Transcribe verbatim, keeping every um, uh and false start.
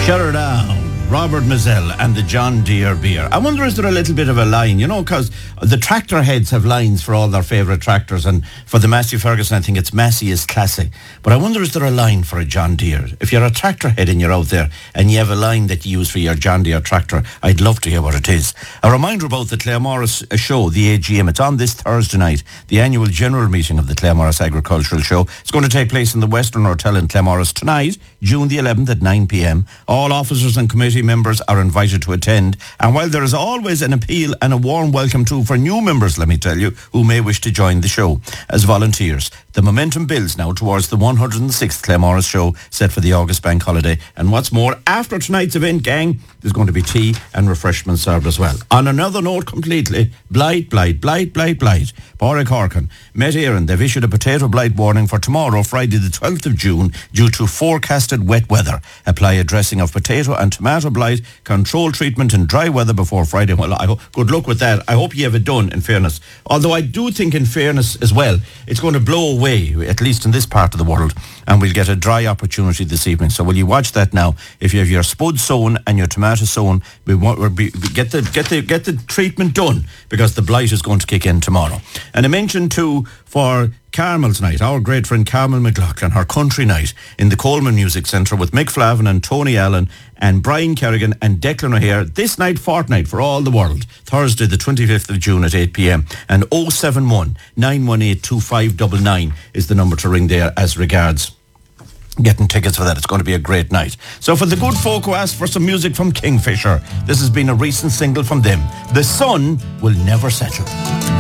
Shut her down. Robert Mazzell and the John Deere beer. I wonder, is there a little bit of a line, you know, because the tractor heads have lines for all their favourite tractors, and for the Massey Ferguson, I think it's Massey is classic. But I wonder, is there a line for a John Deere? If you're a tractor head and you're out there and you have a line that you use for your John Deere tractor, I'd love to hear what it is. A reminder about the Claremorris show, the A G M. It's on this Thursday night, the annual general meeting of the Claremorris Agricultural Show. It's going to take place in the Western Hotel in Claremorris tonight, June the eleventh at nine p.m. All officers and committee members are invited to attend, and while there is always an appeal and a warm welcome too for new members, let me tell you, who may wish to join the show as volunteers, the momentum builds now towards the one hundred sixth Claremorris show set for the August bank holiday. And what's more, after tonight's event, gang, there's going to be tea and refreshments served as well. On another note completely, blight, blight, blight, blight, blight. Pádraig Harkin, Met Éireann, they've issued a potato blight warning for tomorrow, Friday the twelfth of June, due to forecasted wet weather. Apply a dressing of potato and tomato blight, control treatment in dry weather before Friday. Well, I ho- good luck with that. I hope you have it done, in fairness. Although I do think, in fairness as well, it's going to blow away, at least in this part of the world, and we'll get a dry opportunity this evening. So will you watch that now? If you have your spud sown and your tomato sown, we want we'll be, get the get the get the treatment done, because the blight is going to kick in tomorrow. And I mentioned too, for Carmel's night, our great friend Carmel McLaughlin, her country night in the Coleman Music Centre with Mick Flavin and Tony Allen and Brian Kerrigan and Declan O'Hare. This night, fortnight for all the world. Thursday the twenty-fifth of June at eight p.m. And oh seven one, nine one eight, two five nine nine is the number to ring there as regards getting tickets for that. It's going to be a great night. So for the good folk who asked for some music from Kingfisher, this has been a recent single from them. The Sun Will Never Settle.